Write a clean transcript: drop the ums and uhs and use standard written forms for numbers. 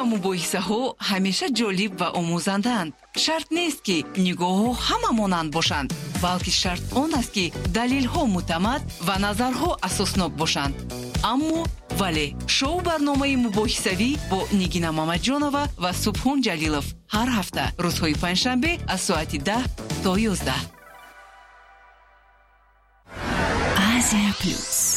мубоҳисаҳо ҳамеша ҷолиб ва омӯзанданд. шарт нест ки нигоҳҳо ҳама монанд бошанд, балки шарт он аст ки далелҳо муътамад ва назарҳо асоснок бошанд. аммо вале шоу барномаи мубоҳисавӣ бо Нигина Мамаҷонова ва Субҳон Ҷалилов ҳар ҳафта рӯзҳои панҷшанбе аз соати 10 то 11. Азия Плюс.